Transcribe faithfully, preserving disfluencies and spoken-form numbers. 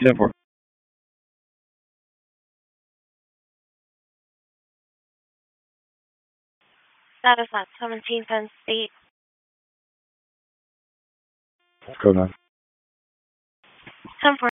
ten four. That is at seventeen Penn State. Code nine. ten four.